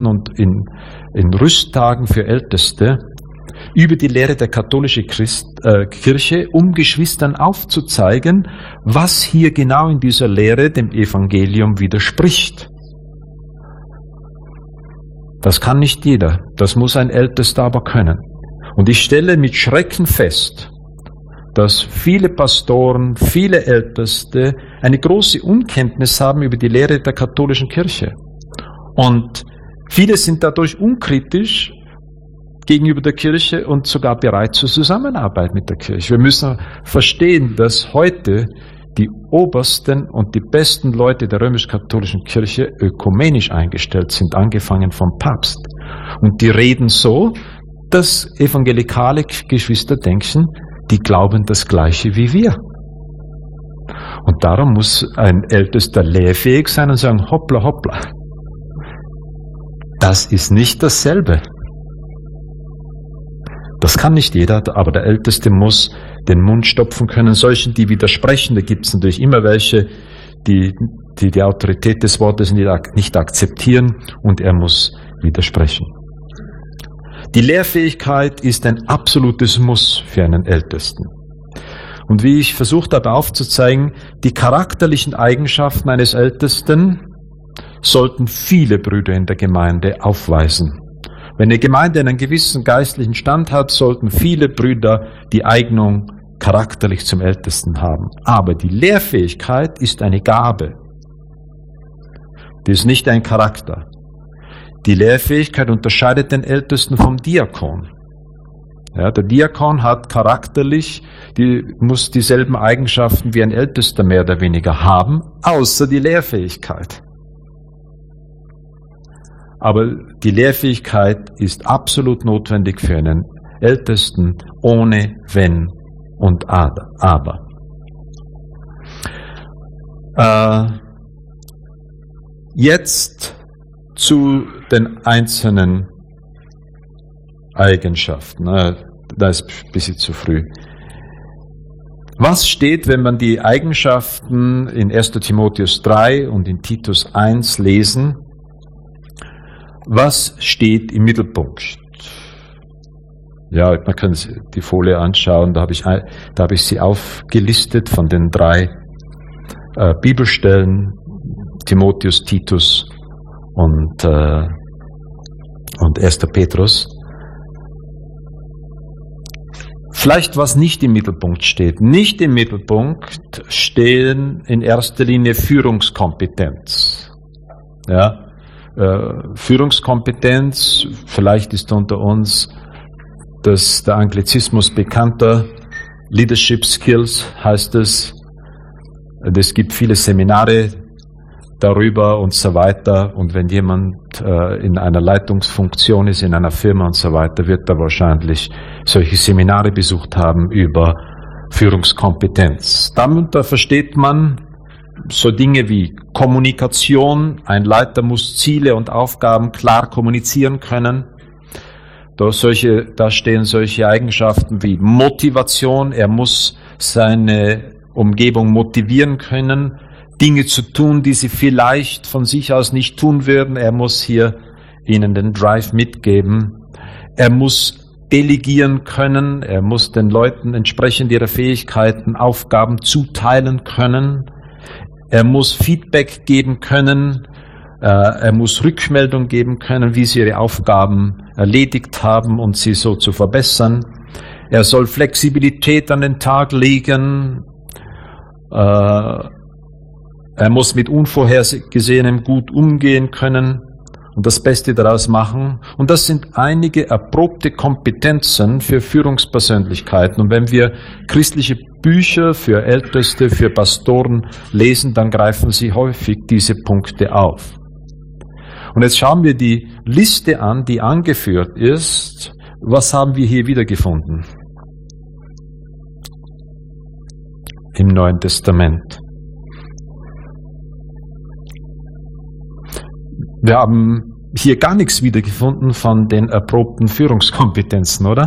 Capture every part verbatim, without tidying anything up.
und in, in Rüsttagen für Älteste über die Lehre der katholischen Christ, äh, Kirche, um Geschwistern aufzuzeigen, was hier genau in dieser Lehre dem Evangelium widerspricht. Das kann nicht jeder, das muss ein Ältester aber können. Und ich stelle mit Schrecken fest, dass viele Pastoren, viele Älteste eine große Unkenntnis haben über die Lehre der katholischen Kirche. Und viele sind dadurch unkritisch gegenüber der Kirche und sogar bereit zur Zusammenarbeit mit der Kirche. Wir müssen verstehen, dass heute die obersten und die besten Leute der römisch-katholischen Kirche ökumenisch eingestellt sind, angefangen vom Papst. Und die reden so, dass evangelikale Geschwister denken, die glauben das Gleiche wie wir. Und darum muss ein Ältester lehrfähig sein und sagen, hoppla, hoppla. Das ist nicht dasselbe. Das kann nicht jeder, aber der Älteste muss den Mund stopfen können. Solchen, die widersprechen, da gibt es natürlich immer welche, die, die die Autorität des Wortes nicht, nicht akzeptieren, und er muss widersprechen. Die Lehrfähigkeit ist ein absolutes Muss für einen Ältesten. Und wie ich versucht habe aufzuzeigen, die charakterlichen Eigenschaften eines Ältesten sollten viele Brüder in der Gemeinde aufweisen. Wenn eine Gemeinde einen gewissen geistlichen Stand hat, sollten viele Brüder die Eignung charakterlich zum Ältesten haben. Aber die Lehrfähigkeit ist eine Gabe. Die ist nicht ein Charakter. Die Lehrfähigkeit unterscheidet den Ältesten vom Diakon. Ja, der Diakon hat charakterlich, die, muss dieselben Eigenschaften wie ein Ältester mehr oder weniger haben, außer die Lehrfähigkeit. Aber die Lehrfähigkeit ist absolut notwendig für einen Ältesten, ohne Wenn und Aber. Äh, jetzt zu den einzelnen Eigenschaften. Da ist ein bisschen zu früh. Was steht, wenn man die Eigenschaften in erster Timotheus drei und in Titus eins lesen? Was steht im Mittelpunkt? Ja, man kann die Folie anschauen, da habe ich, da habe ich sie aufgelistet von den drei äh, Bibelstellen, Timotheus, Titus und, äh, und erster Petrus. Vielleicht, was nicht im Mittelpunkt steht. Nicht im Mittelpunkt stehen in erster Linie Führungskompetenz. Ja, äh, Führungskompetenz, vielleicht ist unter uns das, der Anglizismus bekannter, Leadership Skills heißt es. Es gibt viele Seminare darüber und so weiter. Und wenn jemand äh, in einer Leitungsfunktion ist, in einer Firma und so weiter, wird er wahrscheinlich solche Seminare besucht haben über Führungskompetenz. Darunter versteht man so Dinge wie Kommunikation. Ein Leiter muss Ziele und Aufgaben klar kommunizieren können. Da, solche, da stehen solche Eigenschaften wie Motivation. Er muss seine Umgebung motivieren können, Dinge zu tun, die sie vielleicht von sich aus nicht tun würden. Er muss hier ihnen den Drive mitgeben. Er muss delegieren können. Er muss den Leuten entsprechend ihrer Fähigkeiten Aufgaben zuteilen können. Er muss Feedback geben können. Er muss Rückmeldung geben können, wie sie ihre Aufgaben erledigt haben und sie so zu verbessern. Er soll Flexibilität an den Tag legen. Er muss mit Unvorhergesehenem gut umgehen können und das Beste daraus machen. Und das sind einige erprobte Kompetenzen für Führungspersönlichkeiten. Und wenn wir christliche Bücher für Älteste, für Pastoren lesen, dann greifen sie häufig diese Punkte auf. Und jetzt schauen wir die Liste an, die angeführt ist. Was haben wir hier wiedergefunden? Im Neuen Testament. Wir haben hier gar nichts wiedergefunden von den erprobten Führungskompetenzen, oder?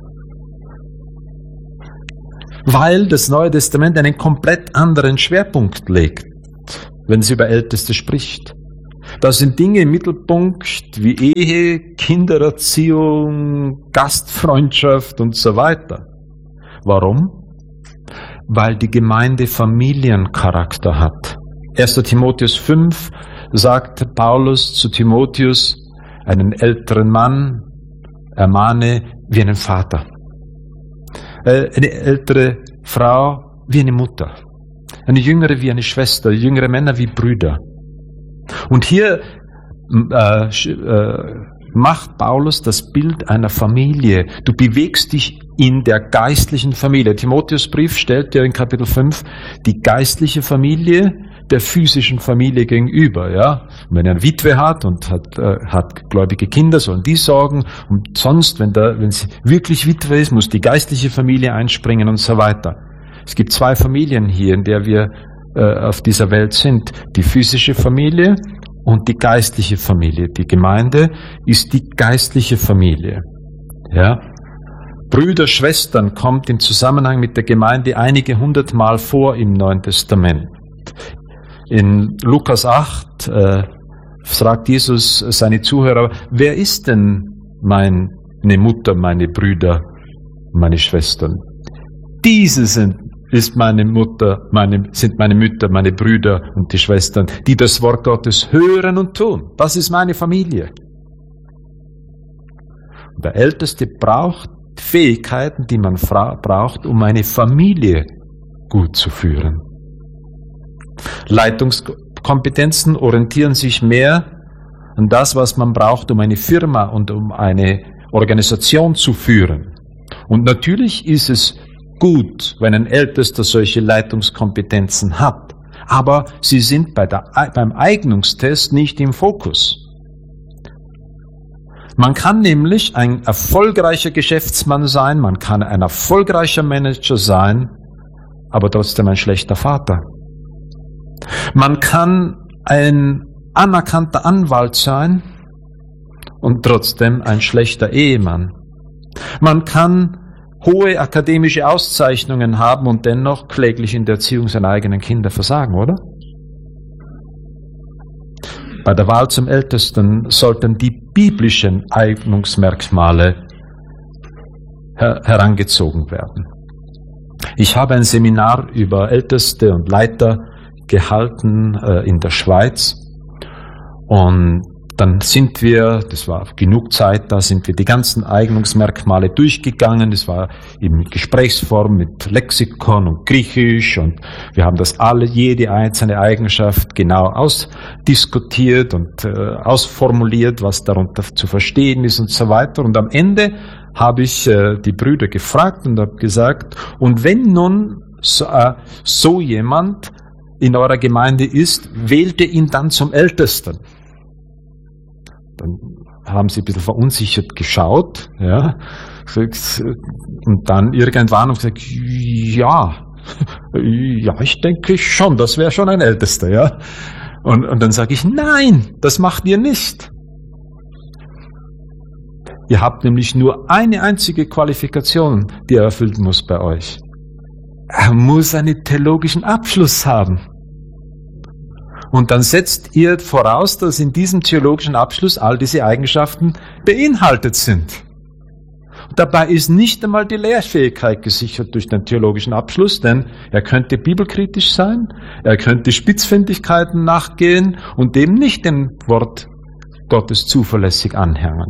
Weil das Neue Testament einen komplett anderen Schwerpunkt legt, wenn es über Älteste spricht. Da sind Dinge im Mittelpunkt wie Ehe, Kindererziehung, Gastfreundschaft und so weiter. Warum? Weil die Gemeinde Familiencharakter hat. erster Timotheus fünf sagt Paulus zu Timotheus, einen älteren Mann ermahne wie einen Vater. Eine ältere Frau wie eine Mutter. Eine jüngere wie eine Schwester, jüngere Männer wie Brüder. Und hier äh, äh, macht Paulus das Bild einer Familie. Du bewegst dich in der geistlichen Familie. Timotheusbrief stellt dir in Kapitel fünf die geistliche Familie der physischen Familie gegenüber. Ja? Und wenn er eine Witwe hat und hat, äh, hat gläubige Kinder, sollen die sorgen. Und sonst, wenn, der, wenn sie wirklich Witwe ist, muss die geistliche Familie einspringen und so weiter. Es gibt zwei Familien hier, in der wir äh, auf dieser Welt sind. Die physische Familie und die geistliche Familie. Die Gemeinde ist die geistliche Familie. Ja? Brüder, Schwestern kommt im Zusammenhang mit der Gemeinde einige hundert Mal vor im Neuen Testament. In Lukas acht äh, fragt Jesus seine Zuhörer, wer ist denn meine Mutter, meine Brüder, meine Schwestern? Diese sind, ist meine Mutter, meine, sind meine Mütter, meine Brüder und die Schwestern, die das Wort Gottes hören und tun. Das ist meine Familie. Und der Älteste braucht Fähigkeiten, die man braucht, um eine Familie gut zu führen. Leitungskompetenzen orientieren sich mehr an das, was man braucht, um eine Firma und um eine Organisation zu führen. Und natürlich ist es gut, wenn ein Ältester solche Leitungskompetenzen hat, aber sie sind bei der, beim Eignungstest nicht im Fokus. Man kann nämlich ein erfolgreicher Geschäftsmann sein, man kann ein erfolgreicher Manager sein, aber trotzdem ein schlechter Vater. Man kann ein anerkannter Anwalt sein und trotzdem ein schlechter Ehemann. Man kann hohe akademische Auszeichnungen haben und dennoch kläglich in der Erziehung seiner eigenen Kinder versagen, oder? Bei der Wahl zum Ältesten sollten die biblischen Eignungsmerkmale her- herangezogen werden. Ich habe ein Seminar über Älteste und Leiter gehalten äh, in der Schweiz und dann sind wir, das war genug Zeit, da sind wir die ganzen Eignungsmerkmale durchgegangen. Das war in Gesprächsform mit Lexikon und Griechisch und wir haben das alle, jede einzelne Eigenschaft genau ausdiskutiert und äh, ausformuliert, was darunter zu verstehen ist und so weiter. Und am Ende habe ich äh, die Brüder gefragt und habe gesagt, und wenn nun so, äh, so jemand in eurer Gemeinde ist, wählt ihr ihn dann zum Ältesten. Dann haben sie ein bisschen verunsichert geschaut, ja, und dann irgendwann und gesagt, ja, ja, ich denke schon, das wäre schon ein Ältester, ja. Und, und dann sage ich, nein, das macht ihr nicht. Ihr habt nämlich nur eine einzige Qualifikation, die er erfüllen muss bei euch. Er muss einen theologischen Abschluss haben. Und dann setzt ihr voraus, dass in diesem theologischen Abschluss all diese Eigenschaften beinhaltet sind. Und dabei ist nicht einmal die Lehrfähigkeit gesichert durch den theologischen Abschluss, denn er könnte bibelkritisch sein, er könnte Spitzfindigkeiten nachgehen und dem nicht dem Wort Gottes zuverlässig anhängen.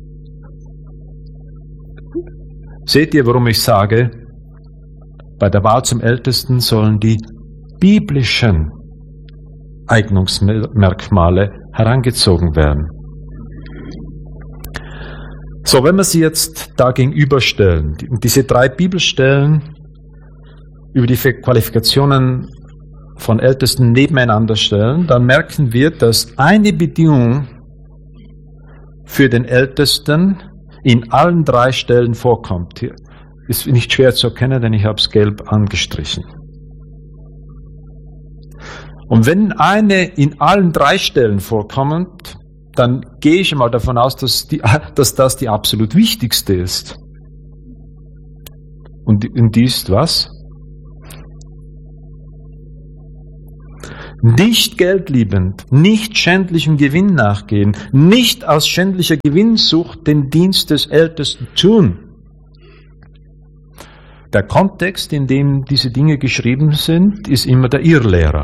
Seht ihr, warum ich sage, bei der Wahl zum Ältesten sollen die biblischen Eignungsmerkmale herangezogen werden. So, wenn wir sie jetzt da gegenüberstellen, diese drei Bibelstellen über die Qualifikationen von Ältesten nebeneinander stellen, dann merken wir, dass eine Bedingung für den Ältesten in allen drei Stellen vorkommt. Hier ist nicht schwer zu erkennen, denn ich habe es gelb angestrichen. Und wenn eine in allen drei Stellen vorkommt, dann gehe ich mal davon aus, dass, die, dass das die absolut wichtigste ist. Und die, und die ist was? nicht geldliebend, nicht schändlichem Gewinn nachgehen, nicht aus schändlicher Gewinnsucht den Dienst des Ältesten tun. Der Kontext, in dem diese Dinge geschrieben sind, ist immer der Irrlehrer.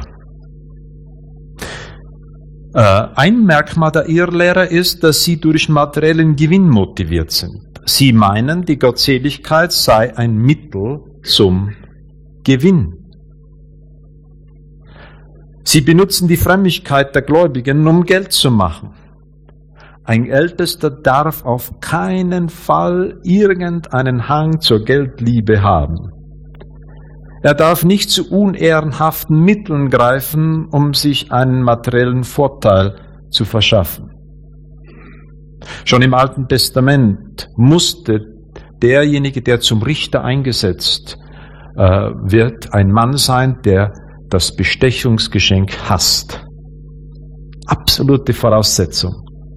Äh, ein Merkmal der Irrlehrer ist, dass sie durch materiellen Gewinn motiviert sind. Sie meinen, die Gottseligkeit sei ein Mittel zum Gewinn. Sie benutzen die Frömmigkeit der Gläubigen, um Geld zu machen. Ein Ältester darf auf keinen Fall irgendeinen Hang zur Geldliebe haben. Er darf nicht zu unehrenhaften Mitteln greifen, um sich einen materiellen Vorteil zu verschaffen. Schon im Alten Testament musste derjenige, der zum Richter eingesetzt äh, wird, ein Mann sein, der das Bestechungsgeschenk hasst. Absolute Voraussetzung.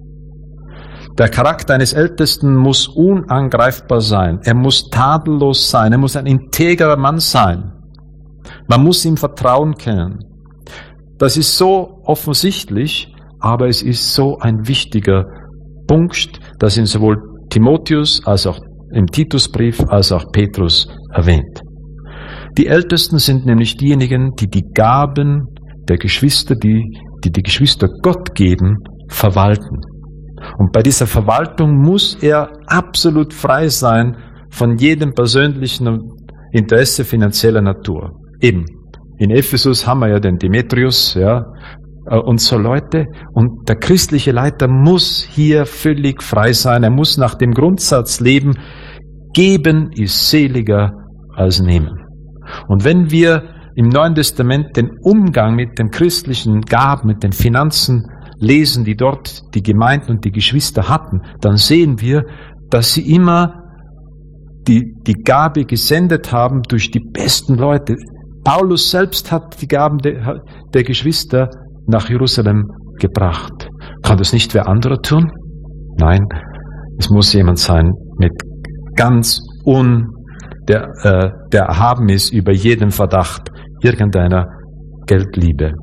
Der Charakter eines Ältesten muss unangreifbar sein. Er muss tadellos sein. Er muss ein integrer Mann sein. Man muss ihm Vertrauen können. Das ist so offensichtlich, aber es ist so ein wichtiger Punkt, das in sowohl Timotheus als auch im Titusbrief als auch Petrus erwähnt. Die Ältesten sind nämlich diejenigen, die die Gaben der Geschwister, die die, die Geschwister Gott geben, verwalten. Und bei dieser Verwaltung muss er absolut frei sein von jedem persönlichen Interesse finanzieller Natur. Eben, in Ephesus haben wir ja den Demetrius, ja, und so Leute. Und der christliche Leiter muss hier völlig frei sein. Er muss nach dem Grundsatz leben, geben ist seliger als nehmen. Und wenn wir im Neuen Testament den Umgang mit den christlichen Gaben, mit den Finanzen lesen, die dort die Gemeinden und die Geschwister hatten, dann sehen wir, dass sie immer die, die Gabe gesendet haben durch die besten Leute. Paulus selbst hat die Gaben der, der Geschwister nach Jerusalem gebracht. Kann das nicht wer anderer tun? Nein, es muss jemand sein mit ganz un, der, äh, der erhaben ist über jeden Verdacht irgendeiner Geldliebe.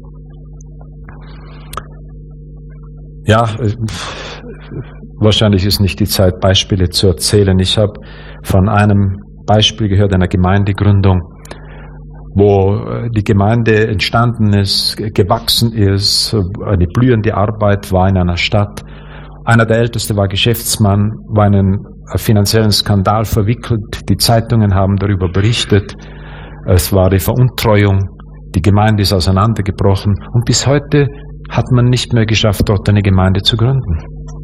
Ja, äh, wahrscheinlich ist nicht die Zeit, Beispiele zu erzählen. Ich habe von einem Beispiel gehört, einer Gemeindegründung, wo die Gemeinde entstanden ist, gewachsen ist, eine blühende Arbeit war in einer Stadt. Einer der Ältesten war Geschäftsmann, war in einen finanziellen Skandal verwickelt. Die Zeitungen haben darüber berichtet. Es war die Veruntreuung. Die Gemeinde ist auseinandergebrochen. Und bis heute hat man nicht mehr geschafft, dort eine Gemeinde zu gründen.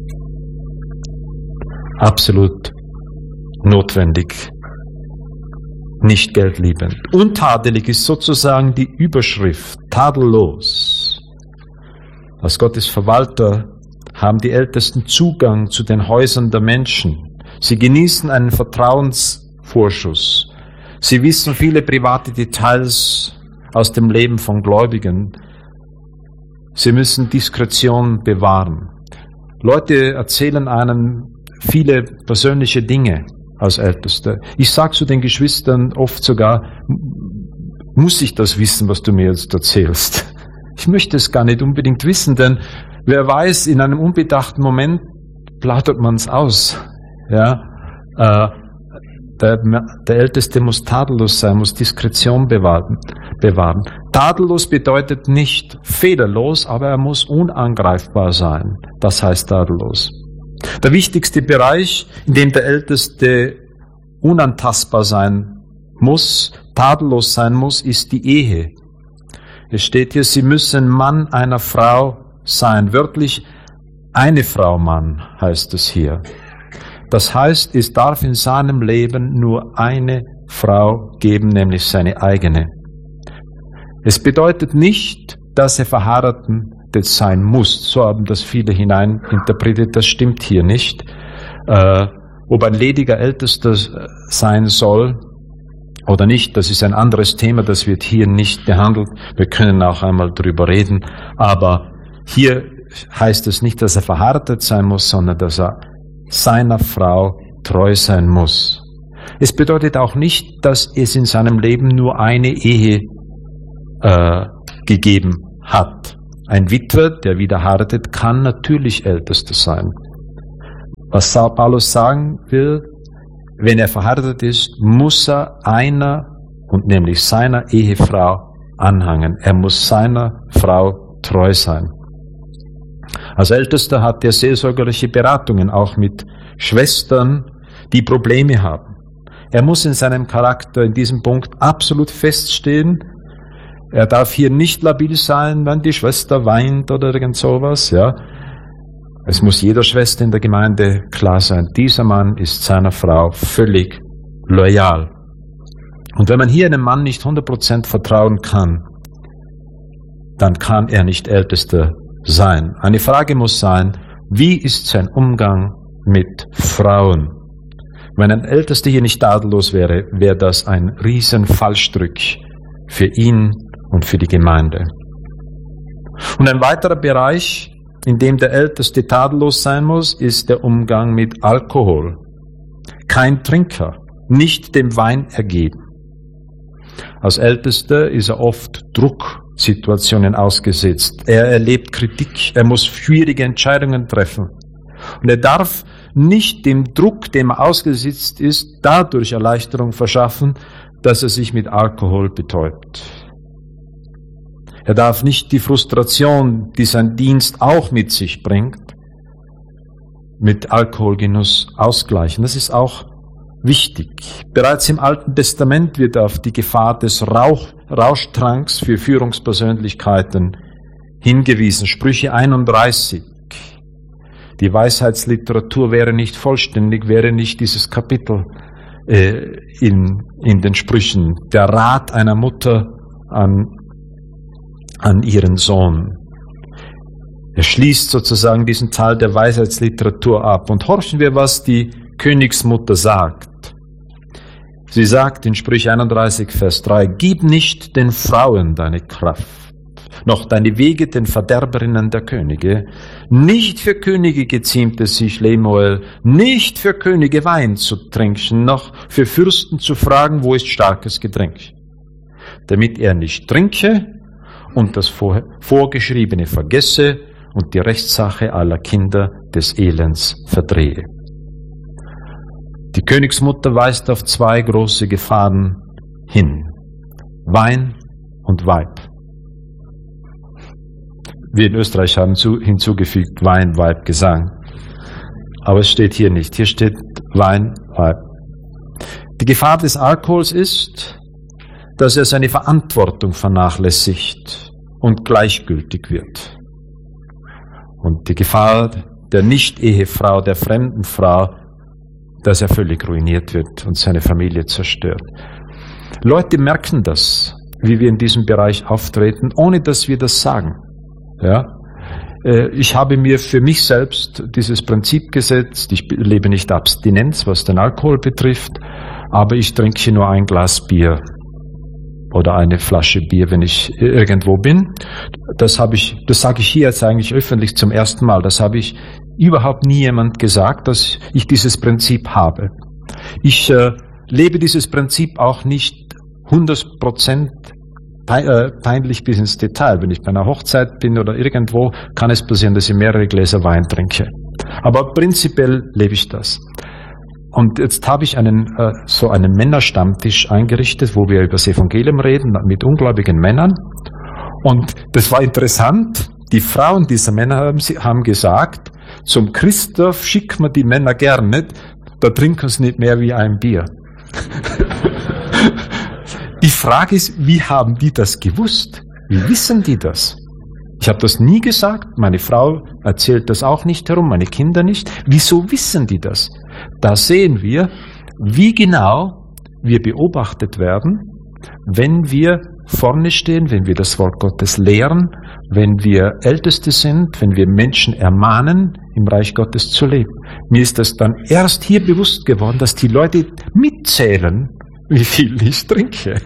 Absolut notwendig. Nicht geldliebend. Untadelig ist sozusagen die Überschrift, tadellos. Als Gottes Verwalter haben die Ältesten Zugang zu den Häusern der Menschen. Sie genießen einen Vertrauensvorschuss. Sie wissen viele private Details aus dem Leben von Gläubigen. Sie müssen Diskretion bewahren. Leute erzählen einem viele persönliche Dinge als Ältester. Ich sage zu den Geschwistern oft sogar, muss ich das wissen, was du mir jetzt erzählst? Ich möchte es gar nicht unbedingt wissen, denn wer weiß, in einem unbedachten Moment plaudert man es aus. Ja, äh, der, der Älteste muss tadellos sein, muss Diskretion bewahren, bewahren. Tadellos bedeutet nicht fehlerlos, aber er muss unangreifbar sein. Das heißt tadellos. Der wichtigste Bereich, in dem der Älteste unantastbar sein muss, tadellos sein muss, ist die Ehe. Es steht hier, sie müssen Mann einer Frau sein. Wörtlich, eine Frau Mann heißt es hier. Das heißt, es darf in seinem Leben nur eine Frau geben, nämlich seine eigene. Es bedeutet nicht, dass er verheiratet sein muss. So haben das viele hineininterpretiert. Das stimmt hier nicht. Äh, ob ein lediger Ältester sein soll oder nicht, das ist ein anderes Thema, das wird hier nicht behandelt. Wir können auch einmal drüber reden. Aber hier heißt es nicht, dass er verheiratet sein muss, sondern dass er seiner Frau treu sein muss. Es bedeutet auch nicht, dass es in seinem Leben nur eine Ehe äh, gegeben hat. Ein Witwer, der wieder heiratet, kann natürlich Ältester sein. Was Paulus sagen will, wenn er verheiratet ist, muss er einer, und nämlich seiner Ehefrau, anhangen. Er muss seiner Frau treu sein. Als Ältester hat er seelsorgerliche Beratungen, auch mit Schwestern, die Probleme haben. Er muss in seinem Charakter in diesem Punkt absolut feststehen. Er darf hier nicht labil sein, wenn die Schwester weint oder irgend sowas. Ja. Es muss jeder Schwester in der Gemeinde klar sein, dieser Mann ist seiner Frau völlig loyal. Und wenn man hier einem Mann nicht hundert Prozent vertrauen kann, dann kann er nicht Ältester sein. Eine Frage muss sein, wie ist sein Umgang mit Frauen? Wenn ein Ältester hier nicht tadellos wäre, wäre das ein riesen Fallstrick für ihn und für die Gemeinde. Und ein weiterer Bereich, in dem der Älteste tadellos sein muss, ist der Umgang mit Alkohol. Kein Trinker, nicht dem Wein ergeben. Als Ältester ist er oft Drucksituationen ausgesetzt. Er erlebt Kritik, er muss schwierige Entscheidungen treffen. Und er darf nicht dem Druck, dem er ausgesetzt ist, dadurch Erleichterung verschaffen, dass er sich mit Alkohol betäubt. Er darf nicht die Frustration, die sein Dienst auch mit sich bringt, mit Alkoholgenuss ausgleichen. Das ist auch wichtig. Bereits im Alten Testament wird auf die Gefahr des Rauch, Rauschtranks für Führungspersönlichkeiten hingewiesen. Sprüche einunddreißig. Die Weisheitsliteratur wäre nicht vollständig, wäre nicht dieses Kapitel äh, in, in den Sprüchen. Der Rat einer Mutter an, an ihren Sohn. Er schließt sozusagen diesen Teil der Weisheitsliteratur ab. Und horchen wir, was die Königsmutter sagt. Sie sagt in Sprüche einunddreißig, Vers drei, gib nicht den Frauen deine Kraft, noch deine Wege den Verderberinnen der Könige. Nicht für Könige geziemt es sich, Lemuel, nicht für Könige Wein zu trinken, noch für Fürsten zu fragen, wo ist starkes Getränk, damit er nicht trinke und das Vorgeschriebene vergesse und die Rechtssache aller Kinder des Elends verdrehe. Die Königsmutter weist auf zwei große Gefahren hin. Wein und Weib. Wir in Österreich haben zu, hinzugefügt Wein, Weib, Gesang. Aber es steht hier nicht. Hier steht Wein, Weib. Die Gefahr des Alkohols ist, dass er seine Verantwortung vernachlässigt und gleichgültig wird. Und die Gefahr der Nicht-Ehefrau, der fremden Frau, dass er völlig ruiniert wird und seine Familie zerstört. Leute merken das, wie wir in diesem Bereich auftreten, ohne dass wir das sagen. Ja? Ich habe mir für mich selbst dieses Prinzip gesetzt, ich lebe nicht Abstinenz, was den Alkohol betrifft, aber ich trinke nur ein Glas Bier oder eine Flasche Bier, wenn ich irgendwo bin. Das habe ich, das sage ich hier jetzt eigentlich öffentlich zum ersten Mal. Das habe ich überhaupt nie jemand gesagt, dass ich dieses Prinzip habe. Ich äh, lebe dieses Prinzip auch nicht hundert Prozent peinlich bis ins Detail. Wenn ich bei einer Hochzeit bin oder irgendwo, kann es passieren, dass ich mehrere Gläser Wein trinke. Aber prinzipiell lebe ich das. Und jetzt habe ich einen äh, so einen Männerstammtisch eingerichtet, wo wir über das Evangelium reden, mit ungläubigen Männern. Und das war interessant. Die Frauen dieser Männer haben, haben gesagt, zum Christoph schicken wir die Männer gern nicht, da trinken sie nicht mehr wie ein Bier. Die Frage ist, wie haben die das gewusst? Wie wissen die das? Ich habe das nie gesagt, meine Frau erzählt das auch nicht herum, meine Kinder nicht. Wieso wissen die das? Da sehen wir, wie genau wir beobachtet werden, wenn wir vorne stehen, wenn wir das Wort Gottes lehren, wenn wir Älteste sind, wenn wir Menschen ermahnen, im Reich Gottes zu leben. Mir ist das dann erst hier bewusst geworden, dass die Leute mitzählen, wie viel ich trinke.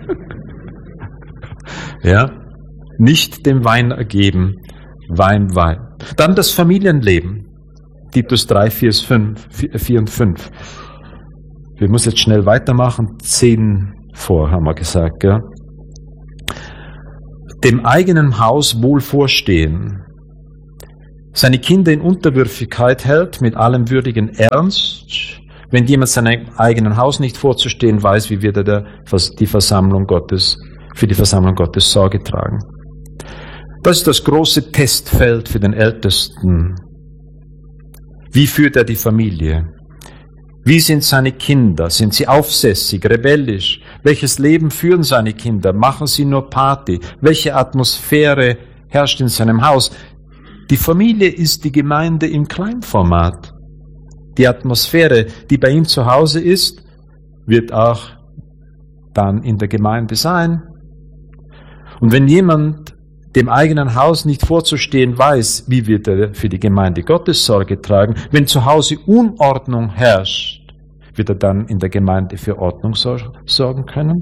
Ja, nicht dem Wein ergeben, Wein, Wein. Dann das Familienleben. Titus drei, vier und fünf. Wir müssen jetzt schnell weitermachen. Zehn vor, haben wir gesagt. Ja. dem eigenen Haus wohl vorstehen, seine Kinder in Unterwürfigkeit hält, mit allem würdigen Ernst. Wenn jemand seinem eigenen Haus nicht vorzustehen weiß, wie wird er der, die Versammlung Gottes, für die Versammlung Gottes Sorge tragen? Das ist das große Testfeld für den Ältesten. Wie führt er die Familie? Wie sind seine Kinder? Sind sie aufsässig, rebellisch? Welches Leben führen seine Kinder? Machen sie nur Party? Welche Atmosphäre herrscht in seinem Haus? Die Familie ist die Gemeinde im Kleinformat. Die Atmosphäre, die bei ihm zu Hause ist, wird auch dann in der Gemeinde sein. Und wenn jemand dem eigenen Haus nicht vorzustehen weiß, wie wird er für die Gemeinde Gottes Sorge tragen? Wenn zu Hause Unordnung herrscht, wird er dann in der Gemeinde für Ordnung sorgen können?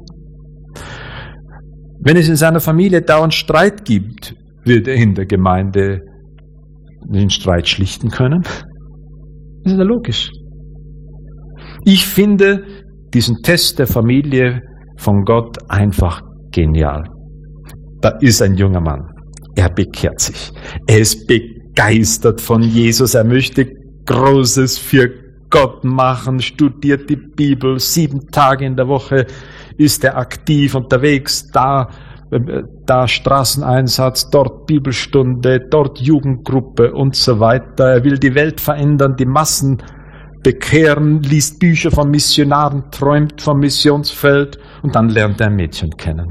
Wenn es in seiner Familie dauernd Streit gibt, wird er in der Gemeinde den Streit schlichten können? Das ist ja logisch. Ich finde diesen Test der Familie von Gott einfach genial. Da ist ein junger Mann. Er bekehrt sich. Er ist begeistert von Jesus. Er möchte Großes für Gott machen, studiert die Bibel. Sieben Tage in der Woche ist er aktiv unterwegs. Da, da Straßeneinsatz, dort Bibelstunde, dort Jugendgruppe und so weiter. Er will die Welt verändern, die Massen bekehren, liest Bücher von Missionaren, träumt vom Missionsfeld und dann lernt er ein Mädchen kennen.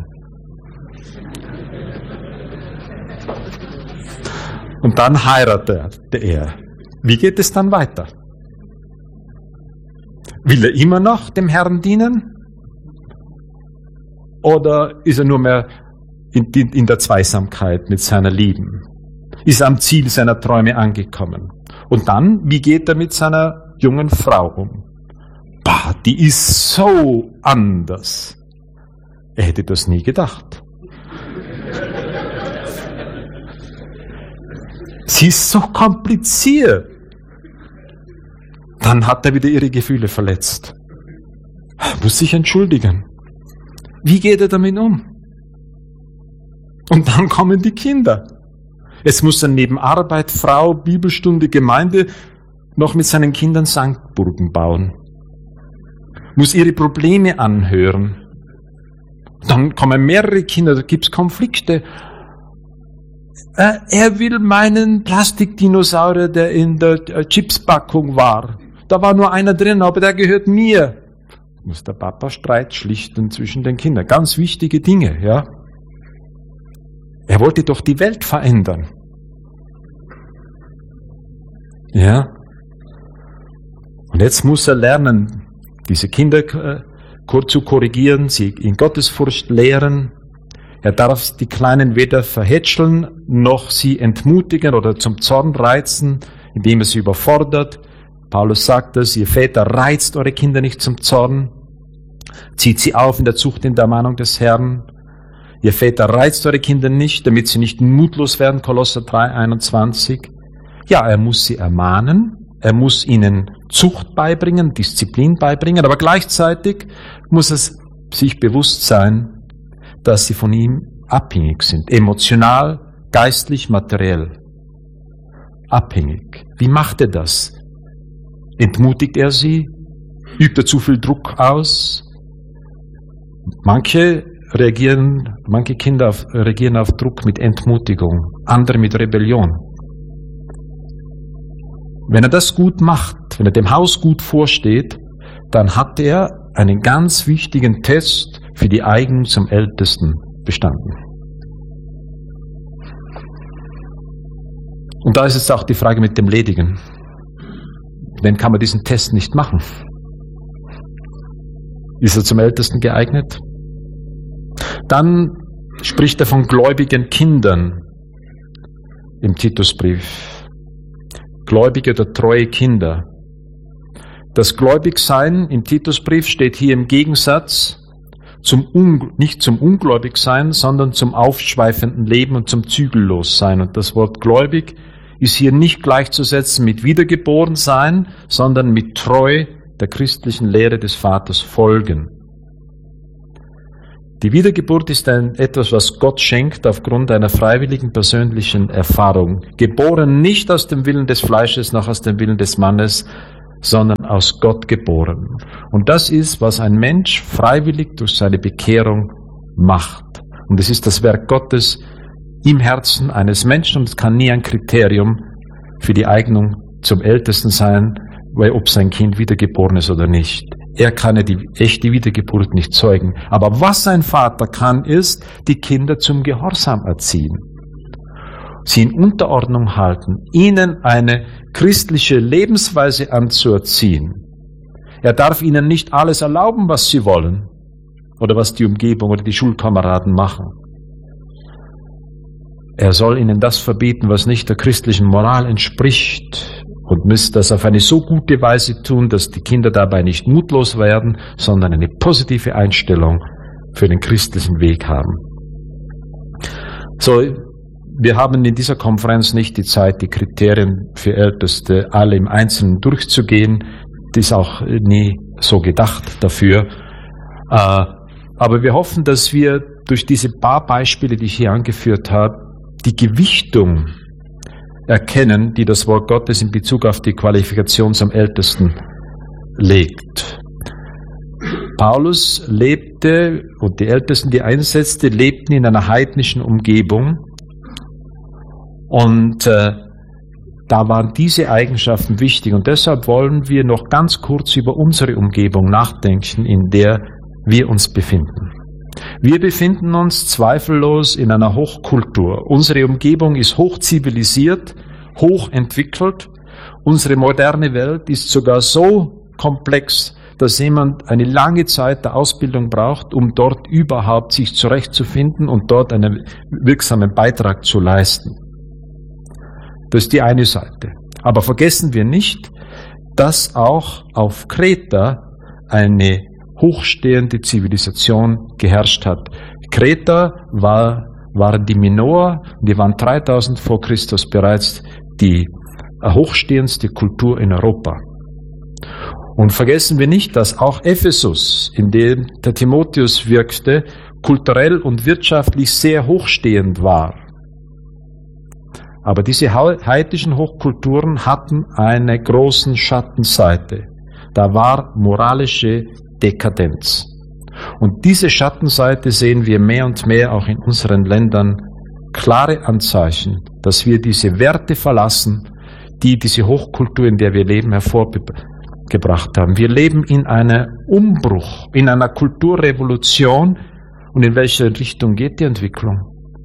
Und dann heiratet er. Wie geht es dann weiter? Will er immer noch dem Herrn dienen? Oder ist er nur mehr in, in, in der Zweisamkeit mit seiner Lieben? Ist er am Ziel seiner Träume angekommen? Und dann, wie geht er mit seiner jungen Frau um? Bah, die ist so anders. Er hätte das nie gedacht. Sie ist so kompliziert. Dann hat er wieder ihre Gefühle verletzt. Er muss sich entschuldigen. Wie geht er damit um? Und dann kommen die Kinder. Es muss er neben Arbeit, Frau, Bibelstunde, Gemeinde noch mit seinen Kindern Sandburgen bauen. Muss ihre Probleme anhören. Dann kommen mehrere Kinder, da gibt es Konflikte. Er will meinen Plastikdinosaurier, der in der Chipspackung war. Da war nur einer drin, aber der gehört mir. Muss der Papa Streit schlichten zwischen den Kindern. Ganz wichtige Dinge, ja. Er wollte doch die Welt verändern. Ja. Und jetzt muss er lernen, diese Kinder zu korrigieren, sie in Gottesfurcht lehren. Er darf die Kleinen weder verhätscheln, noch sie entmutigen oder zum Zorn reizen, indem er sie überfordert. Paulus sagt es, ihr Väter, reizt eure Kinder nicht zum Zorn, zieht sie auf in der Zucht, in der Ermahnung des Herrn. Ihr Väter, reizt eure Kinder nicht, damit sie nicht mutlos werden, Kolosser drei, einundzwanzig. Ja, er muss sie ermahnen, er muss ihnen Zucht beibringen, Disziplin beibringen, aber gleichzeitig muss es sich bewusst sein, dass sie von ihm abhängig sind, emotional, geistlich, materiell. Abhängig. Wie macht er das? Entmutigt er sie? Übt er zu viel Druck aus? Manche reagieren, manche Kinder auf, reagieren auf Druck mit Entmutigung, andere mit Rebellion. Wenn er das gut macht, wenn er dem Haus gut vorsteht, dann hat er einen ganz wichtigen Test für die Eignung zum Ältesten bestanden. Und da ist jetzt auch die Frage mit dem Ledigen. Wenn kann man diesen Test nicht machen? Ist er zum Ältesten geeignet? Dann spricht er von gläubigen Kindern im Titusbrief. Gläubige oder treue Kinder. Das Gläubigsein im Titusbrief steht hier im Gegensatz zum Un- nicht zum Ungläubigsein, sondern zum aufschweifenden Leben und zum Zügellossein. Und das Wort gläubig ist hier nicht gleichzusetzen mit Wiedergeborensein, sondern mit treu der christlichen Lehre des Vaters folgen. Die Wiedergeburt ist ein, etwas, was Gott schenkt aufgrund einer freiwilligen persönlichen Erfahrung. Geboren nicht aus dem Willen des Fleisches, noch aus dem Willen des Mannes, sondern aus Gott geboren. Und das ist, was ein Mensch freiwillig durch seine Bekehrung macht. Und es ist das Werk Gottes im Herzen eines Menschen und es kann nie ein Kriterium für die Eignung zum Ältesten sein, weil ob sein Kind wiedergeboren ist oder nicht. Er kann ja die echte Wiedergeburt nicht zeugen. Aber was ein Vater kann, ist, die Kinder zum Gehorsam erziehen, sie in Unterordnung halten, ihnen eine christliche Lebensweise anzuerziehen. Er darf ihnen nicht alles erlauben, was sie wollen oder was die Umgebung oder die Schulkameraden machen. Er soll ihnen das verbieten, was nicht der christlichen Moral entspricht und müsste das auf eine so gute Weise tun, dass die Kinder dabei nicht mutlos werden, sondern eine positive Einstellung für den christlichen Weg haben. So, wir haben in dieser Konferenz nicht die Zeit, die Kriterien für Älteste alle im Einzelnen durchzugehen. Das ist auch nie so gedacht dafür. Aber wir hoffen, dass wir durch diese paar Beispiele, die ich hier angeführt habe, die Gewichtung erkennen, die das Wort Gottes in Bezug auf die Qualifikation zum Ältesten legt. Paulus lebte und die Ältesten, die er einsetzte, lebten in einer heidnischen Umgebung und äh, da waren diese Eigenschaften wichtig und deshalb wollen wir noch ganz kurz über unsere Umgebung nachdenken, in der wir uns befinden. Wir befinden uns zweifellos in einer Hochkultur. Unsere Umgebung ist hochzivilisiert, hochentwickelt. Unsere moderne Welt ist sogar so komplex, dass jemand eine lange Zeit der Ausbildung braucht, um dort überhaupt sich zurechtzufinden und dort einen wirksamen Beitrag zu leisten. Das ist die eine Seite. Aber vergessen wir nicht, dass auch auf Kreta eine hochstehende Zivilisation geherrscht hat. Kreta war, waren die Minoer, die waren dreitausend vor Christus bereits die hochstehendste Kultur in Europa. Und vergessen wir nicht, dass auch Ephesus, in dem der Timotheus wirkte, kulturell und wirtschaftlich sehr hochstehend war. Aber diese heidnischen Hochkulturen hatten eine große Schattenseite. Da war moralische Dekadenz. Und diese Schattenseite sehen wir mehr und mehr auch in unseren Ländern, klare Anzeichen, dass wir diese Werte verlassen, die diese Hochkultur, in der wir leben, hervorgebracht haben. Wir leben in einem Umbruch, in einer Kulturrevolution. Und in welche Richtung geht die Entwicklung?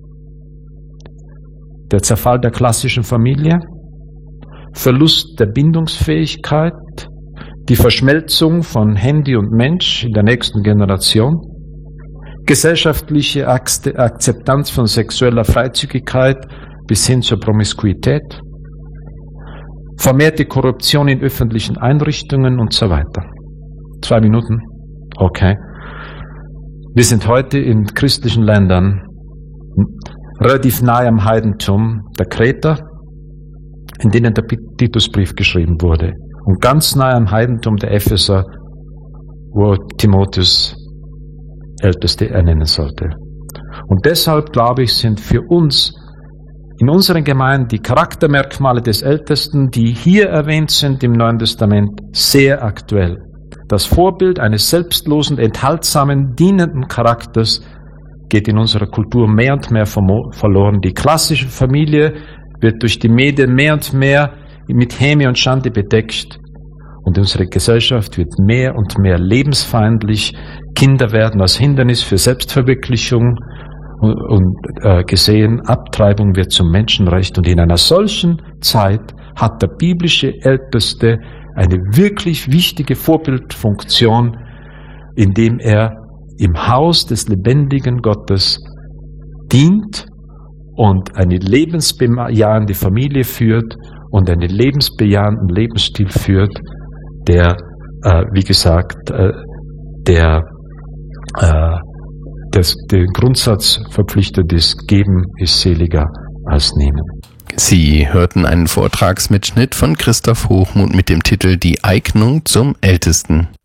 Der Zerfall der klassischen Familie, Verlust der Bindungsfähigkeit, die Verschmelzung von Handy und Mensch in der nächsten Generation, gesellschaftliche Akzeptanz von sexueller Freizügigkeit bis hin zur Promiskuität, vermehrte Korruption in öffentlichen Einrichtungen und so weiter. Zwei Minuten? Okay. Wir sind heute in christlichen Ländern relativ nahe am Heidentum der Kreter, in denen der Titusbrief geschrieben wurde. Und ganz nahe am Heidentum der Epheser, wo Timotheus Älteste ernennen sollte. Und deshalb, glaube ich, sind für uns in unseren Gemeinden die Charaktermerkmale des Ältesten, die hier erwähnt sind im Neuen Testament, sehr aktuell. Das Vorbild eines selbstlosen, enthaltsamen, dienenden Charakters geht in unserer Kultur mehr und mehr verloren. Die klassische Familie wird durch die Medien mehr und mehr mit Häme und Schande bedeckt und unsere Gesellschaft wird mehr und mehr lebensfeindlich. Kinder werden als Hindernis für Selbstverwirklichung und, und äh, gesehen. Abtreibung wird zum Menschenrecht und in einer solchen Zeit hat der biblische Älteste eine wirklich wichtige Vorbildfunktion, indem er im Haus des lebendigen Gottes dient und eine lebensbejahende Familie führt und einen lebensbejahenden Lebensstil führt, der, äh, wie gesagt, äh, der äh, des, den Grundsatz verpflichtet ist, geben ist seliger als nehmen. Sie hörten einen Vortragsmitschnitt von Christoph Hochmuth mit dem Titel Die Eignung zum Ältesten.